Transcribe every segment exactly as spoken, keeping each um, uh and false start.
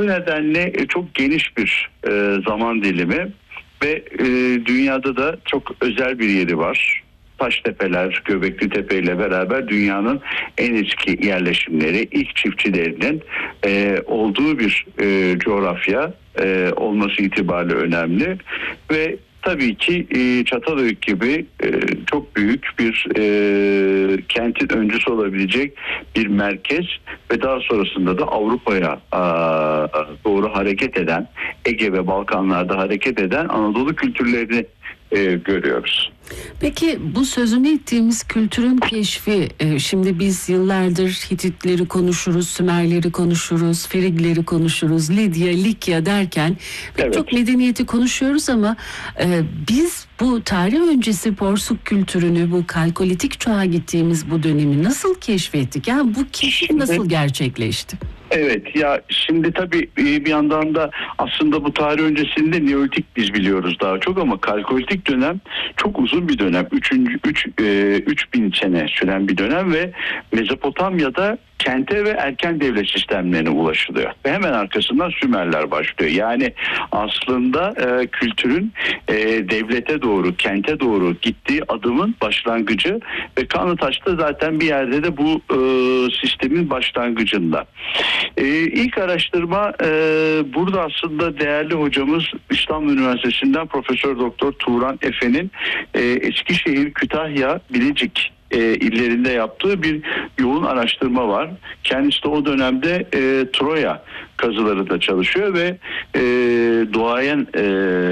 Bu nedenle e, çok geniş bir e, zaman dilimi ve e, dünyada da çok özel bir yeri var. Taştepeler, Göbekli Tepe ile beraber dünyanın en eski yerleşimleri, ilk çiftçilerinin e, olduğu bir e, coğrafya e, olması itibariyle önemli ve tabii ki e, Çatalhöyük gibi e, çok büyük bir e, kentin öncüsü olabilecek bir merkez ve daha sonrasında da Avrupa'ya a, doğru hareket eden, Ege ve Balkanlarda hareket eden Anadolu kültürlerini e, görüyoruz. Peki bu sözünü ettiğimiz kültürün keşfi, e, şimdi biz yıllardır Hititleri konuşuruz, Sümerleri konuşuruz, Frigleri konuşuruz, Lidya, Likya derken pek Evet. çok medeniyeti konuşuyoruz ama e, biz bu tarih öncesi Porsuk kültürünü, bu Kalkolitik çağa gittiğimiz bu dönemi nasıl keşfettik? Yani bu keşif Şimdi- nasıl gerçekleşti? Evet, ya şimdi tabii bir yandan da aslında bu tarih öncesinde Neolitik biz biliyoruz daha çok ama Kalkolitik dönem çok uzun bir dönem. Üçüncü, üç, e, üç bin sene süren bir dönem ve Mezopotamya'da kente ve erken devlet sistemlerine ulaşılıyor. Ve hemen arkasından Sümerler başlıyor. Yani aslında e, kültürün e, devlete doğru, kente doğru gittiği adımın başlangıcı ve Kanlıtaş'ta zaten bir yerde de bu e, sistemin başlangıcında. E, ilk araştırma e, burada aslında değerli hocamız İstanbul Üniversitesi'nden Profesör Doktor Turan Efe'nin e, Eskişehir, Kütahya, Bilecik e, illerinde yaptığı bir yoğun araştırma var. Kendisi de o dönemde e, Troya kazılarında çalışıyor ve e, duayen e,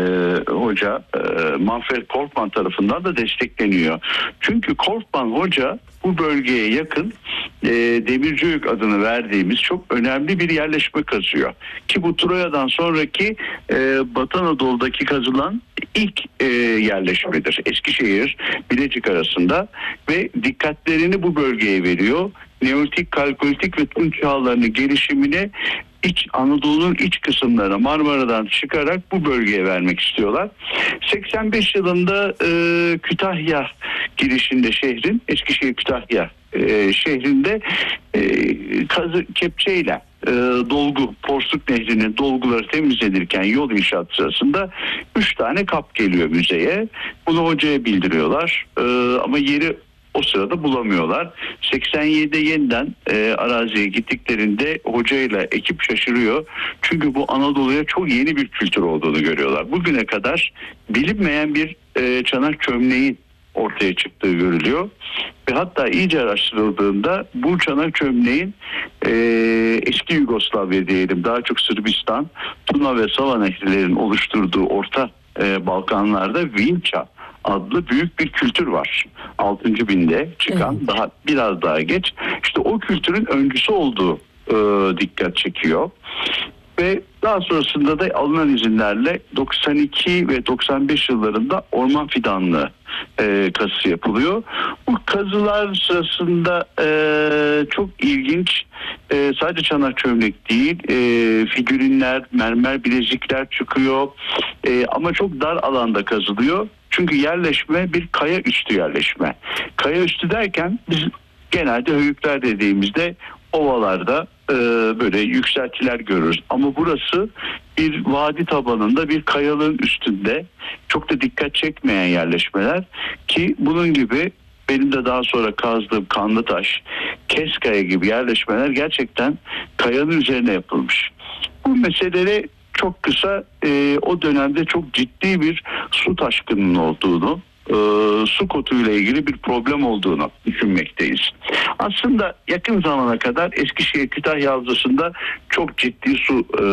hoca e, Manfred Korkman tarafından da destekleniyor. Çünkü Korkman hoca bu bölgeye yakın e, Demirciyük adını verdiğimiz çok önemli bir yerleşme kazıyor. Ki bu Troya'dan sonraki e, Batı Anadolu'daki kazılan ilk e, yerleşmedir. Eskişehir, Bilecik arasında ve dikkatlerini bu bölgeye veriyor. Neolitik, Kalkolitik ve Tunç çağlarının gelişimini İç Anadolu'nun iç kısımlarına Marmara'dan çıkarak bu bölgeye vermek istiyorlar. seksen beş yılında e, Kütahya girişinde şehrin, Eskişehir Kütahya e, şehrinde e, kazı kepçeyle e, dolgu, Porsuk Nehri'nin dolguları temizlenirken yol inşaat sırasında üç tane kap geliyor müzeye. Bunu hocaya bildiriyorlar e, ama yeri o sırada bulamıyorlar. seksen yedide yeniden e, araziye gittiklerinde hocayla ekip şaşırıyor. Çünkü bu Anadolu'ya çok yeni bir kültür olduğunu görüyorlar. Bugüne kadar bilinmeyen bir e, çanak çömleğin ortaya çıktığı görülüyor. Ve hatta iyice araştırıldığında bu çanak çömleğin e, eski Yugoslavya diyelim, daha çok Sırbistan, Tuna ve Sava nehirlerin oluşturduğu Orta e, Balkanlarda Vinça adlı büyük bir kültür var. altıncı binde çıkan, evet. daha biraz daha geç. İşte o kültürün öncüsü olduğu e, dikkat çekiyor. Ve daha sonrasında da alınan izinlerle doksan iki ve doksan beş yıllarında orman fidanlığı e, kazısı yapılıyor. Bu kazılar sırasında e, çok ilginç, e, sadece çanak çömlek değil, e, figürinler, mermer bilezikler çıkıyor. E, ama çok dar alanda kazılıyor. Çünkü yerleşme bir kaya üstü yerleşme. Kaya üstü derken biz genelde höyükler dediğimizde ovalarda e, böyle yükseltiler görürüz. Ama burası bir vadi tabanında bir kayalığın üstünde, çok da dikkat çekmeyen yerleşmeler ki bunun gibi benim de daha sonra kazdığım Kanlıtaş, Keskaya gibi yerleşmeler gerçekten kayanın üzerine yapılmış. Bu meseleleri çok kısa e, o dönemde çok ciddi bir su taşkınının olduğunu, e, su kotuyla ilgili bir problem olduğunu düşünmekteyiz. Aslında yakın zamana kadar Eskişehir Kütahya Havzası'nda çok ciddi su e,